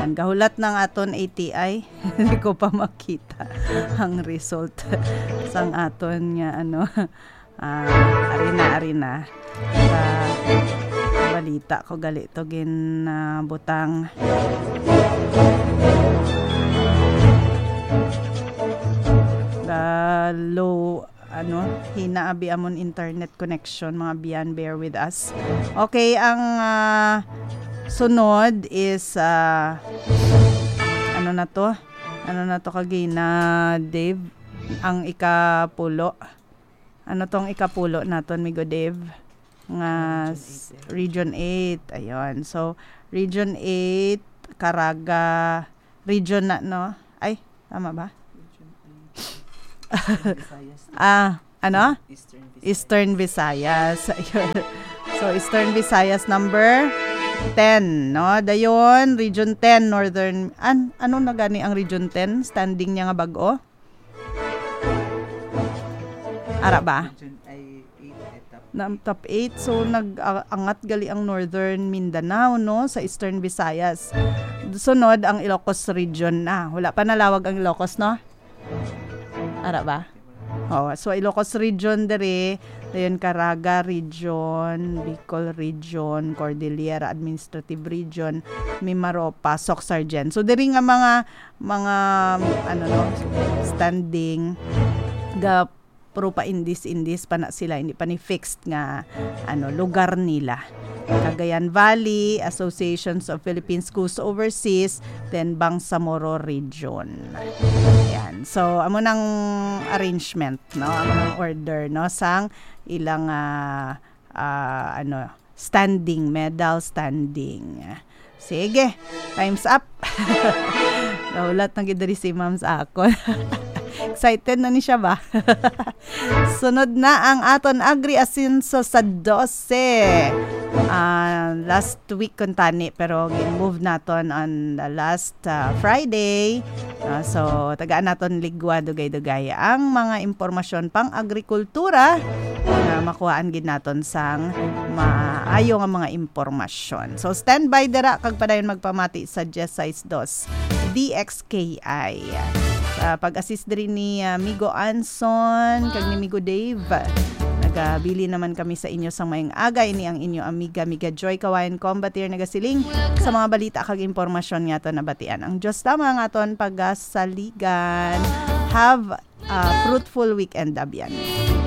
Ayan, gahulat ng aton ATI. Hindi ko pa makita ang result sang aton nga arina. Sa balita ko gali to butang. Low hinaabi amon internet connection, mga biyan, bear with us. Okay, ang sunod is ano na to kagina, Dave, ang ikapulo. Ano tong ikapulo naton, migo Dave? Nga Region 8. Ayun. So, Region 8, Caraga, Region na, no? Ay, tama ba? Eastern Visayas. Ayun. So, Eastern Visayas number 10, no? Dayon, Region 10, Northern, ano na gani ang Region 10? Standing niya nga bago? Ara ba? Top 8. So, nag-angat gali ang Northern Mindanao, no? Sa Eastern Visayas. Sunod, ang Ilocos Region na. Wala pa nalawag ang Ilocos, no? Ara ba? Oh, so Ilocos Region dere, dayon Caraga Region, Bicol Region, Cordillera Administrative Region, Mimaropa, Soc-Sargent. So dere nga mga standing ga puro pa indis pa na sila, hindi pa ni fixed nga lugar nila. Cagayan Valley, Associations of Philippine Schools Overseas, then Bangsamoro Region. Ayan. So, amo nang arrangement, no? Amo nang order, no? Sang ilang medal standing. Sige, time's up. Naulat na gid si ma'am sa ako. Excited na ni siya ba? Sunod na ang aton Agri-Asinso sa 12. Last week kuntani, pero move naton on the last Friday. So tagaan naton ligwa dugay-dugay ang mga impormasyon pang agrikultura na makuhaan gid naton sang maayo nga mga impormasyon. So stand by dira kag padayon magpamati sa Just Size 2 DXKI. Pag-assist din ni Migo Anson kag ni Migo Dave. Nagabili naman kami sa inyo sa mayang aga. Ini ang inyo amiga Joy Kawayan Combatir nagasiling sa mga balita kag impormasyon nga to nabatian. Ang Diyos tama ang aton pagasaligan. Have a fruitful weekend, abyan.